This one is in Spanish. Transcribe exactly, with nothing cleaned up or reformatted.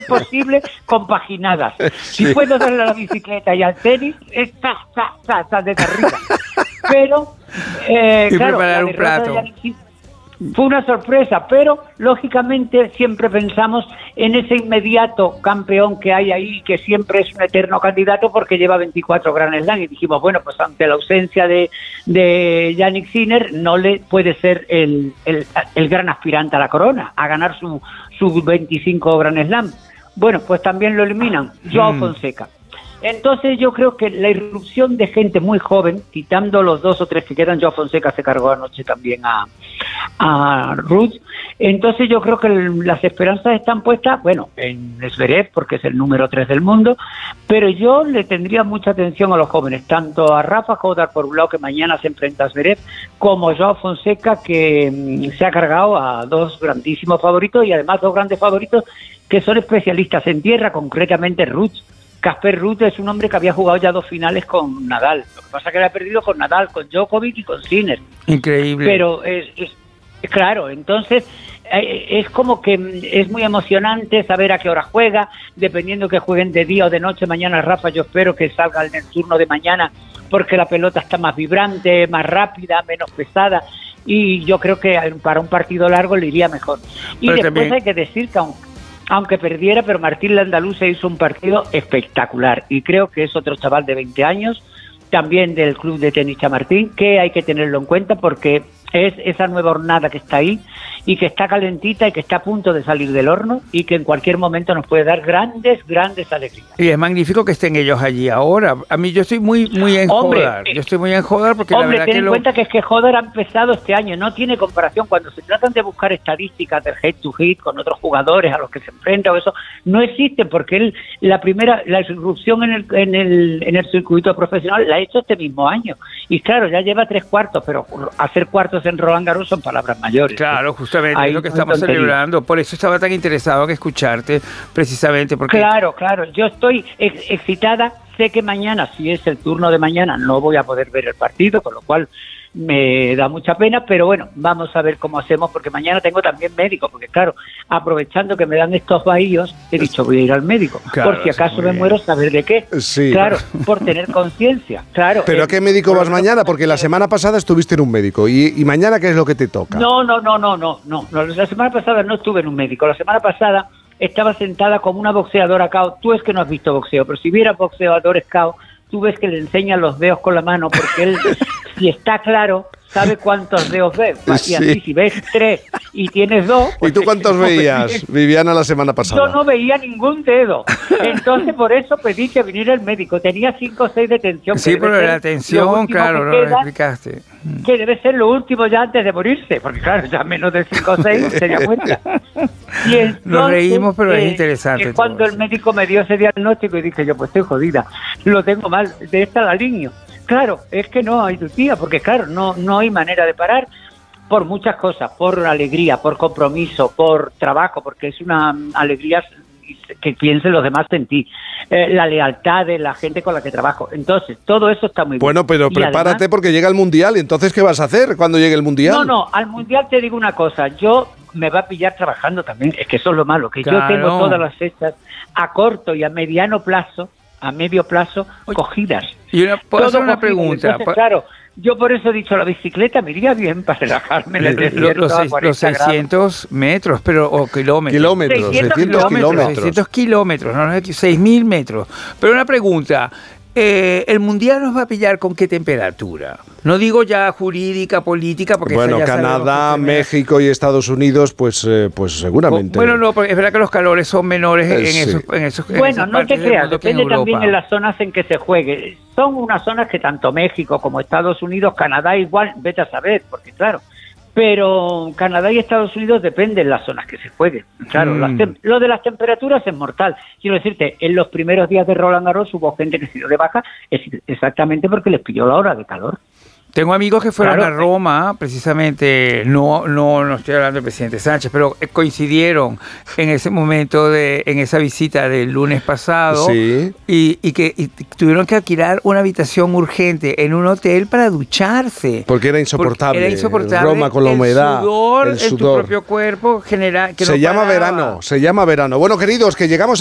posible compaginadas. Si Sí. puedo darle a la bicicleta y al tenis, está, está, está, está desde arriba. Pero, eh, Y claro, preparar la un derrota de plato. Yannick Sinner fue una sorpresa, pero lógicamente siempre pensamos en ese inmediato campeón que hay ahí, que siempre es un eterno candidato porque lleva veinticuatro Grand Slam, y dijimos, bueno, pues ante la ausencia de, de Yannick Sinner, no le puede ser el, el, el gran aspirante a la corona, a ganar su, su veinticinco Grand Slam. Bueno, pues también lo eliminan, Joao Mm. Fonseca. Entonces yo creo que la irrupción de gente muy joven, quitando los dos o tres que quedan, Joao Fonseca se cargó anoche también a, a Ruth, entonces yo creo que el- las esperanzas están puestas, bueno, en Zverev, porque es el número tres del mundo, pero yo le tendría mucha atención a los jóvenes, tanto a Rafa Jodar por un lado, que mañana se enfrenta a Zverev, como a Joao Fonseca, que mm, se ha cargado a dos grandísimos favoritos, y además dos grandes favoritos que son especialistas en tierra, concretamente Ruth. Casper Ruud es un hombre que había jugado ya dos finales con Nadal. Lo que pasa es que le ha perdido con Nadal, con Djokovic y con Sinner. Increíble. Pero es, es- es claro, entonces eh, es como que mm, es muy emocionante saber a qué hora juega, dependiendo que jueguen de día o de noche. Mañana Rafa, yo espero que salga en el turno de mañana, porque la pelota está más vibrante, más rápida, menos pesada, y yo creo que para un partido largo le iría mejor. Y Pero después también- hay que decir que aunque aunque perdiera, pero Martín Landalú se hizo un partido espectacular, y creo que es otro chaval de veinte años, también del club de tenis Chamartín, que hay que tenerlo en cuenta porque es esa nueva hornada que está ahí y que está calentita y que está a punto de salir del horno y que en cualquier momento nos puede dar grandes, grandes alegrías. Y es magnífico que estén ellos allí ahora. A mí yo estoy muy muy en Hombre, joder. eh, Yo estoy muy en joder porque Hombre, la verdad ten que en lo... cuenta que es que Joder ha empezado este año, no tiene comparación. Cuando se tratan de buscar estadísticas del head to head con otros jugadores a los que se enfrenta o eso, no existe, porque él, la primera, la irrupción en el, en el, en el circuito profesional la ha hecho este mismo año. Y claro, ya lleva tres cuartos, pero hacer cuartos en Roland Garros son palabras mayores. Claro, justamente Ahí es lo que no hay estamos tontería. celebrando. Por eso estaba tan interesado en escucharte, precisamente porque... Claro, claro. Yo estoy ex- excitada. Sé que mañana, si es el turno de mañana, no voy a poder ver el partido, con lo cual me da mucha pena, pero bueno, vamos a ver cómo hacemos, porque mañana tengo también médico, porque claro, aprovechando que me dan estos bahíos, he dicho voy a ir al médico, Claro, por si eso acaso muy me bien. muero, saber de qué. Sí. Claro, por tener conciencia, claro. ¿Pero Eh, a qué médico por vas lo menos- mañana? Porque la semana pasada estuviste en un médico. ¿Y, y mañana qué es lo que te toca? No, no, no, no, no, no, no. La semana pasada no estuve en un médico. La semana pasada estaba sentada como una boxeadora cao. Tú es que no has visto boxeo, pero si vieras boxeadores cao, tú ves que le enseñan los dedos con la mano, porque él, si está claro, sabe cuántos dedos ves. Y así, Sí. si ves tres y tienes dos... ¿Y pues tú es cuántos que no ves veías, bien. Viviana, la semana pasada? Yo no veía ningún dedo. Entonces, por eso pedí que viniera el médico. Tenía cinco o seis de tensión. Sí, que debe pero ser la lo atención, último claro, que no lo queda, explicaste. que debe ser lo último ya antes de morirse, porque claro, ya menos de cinco o seis sería muerta. Y entonces, Nos reímos, pero es eh, interesante es cuando todo el eso. médico me dio ese diagnóstico y dije yo, pues estoy jodida, lo tengo mal, de esta la línea. Claro, es que no hay tu tía, porque claro, no, no hay manera de parar por muchas cosas, por alegría, por compromiso, por trabajo, porque es una alegría que piensen los demás en ti, eh, la lealtad de la gente con la que trabajo. Entonces, todo eso está muy bien. Bueno, pero Y prepárate además- porque llega el Mundial. Entonces, ¿qué vas a hacer cuando llegue el Mundial? No, no, al Mundial te digo una cosa, yo me va a pillar trabajando también, es que eso es lo malo, que Claro. yo tengo todas las fechas a corto y a mediano plazo, a medio plazo, Oye, cogidas. Y una, ¿puedo hacer Todo una cogido. pregunta? Entonces, Pa- claro, yo por eso he dicho, la bicicleta me iría bien para relajarme en el Lo- desierto los, a seis- cuarenta los seiscientos metros, pero o kilómetros. Kilómetros, seiscientos seiscientos kilómetros. seiscientos kilómetros, no, no, seis mil metros. Pero una pregunta, eh, ¿el Mundial nos va a pillar con qué temperatura? No digo ya jurídica, política, porque esa Bueno, ya sabemos Canadá, que primero- México y Estados Unidos, pues, eh, pues seguramente. Bueno, no, porque es verdad que los calores son menores Eh, en, sí. esos, en esos en Bueno, esas no te partes del creas, mundo que en depende también Europa. en las zonas en que se juegue. Son unas zonas que tanto México como Estados Unidos, Canadá igual, vete a saber, porque claro, pero Canadá y Estados Unidos dependen las zonas que se jueguen. Claro, Mm. las tem- lo de las temperaturas es mortal. Quiero decirte, en los primeros días de Roland Garros hubo gente que se dio de baja es- exactamente porque les pilló la hora de calor. Tengo amigos que fueron Claro. a Roma, precisamente, no, no, no estoy hablando del presidente Sánchez, pero coincidieron en ese momento, de, en esa visita del lunes pasado, Sí. y, y que y tuvieron que alquilar una habitación urgente en un hotel para ducharse. Porque era insoportable. Porque era insoportable. Roma con la el humedad, Sudor el en tu sudor. propio cuerpo genera, que Se no llama paraba. verano, se llama verano. Bueno, queridos, que llegamos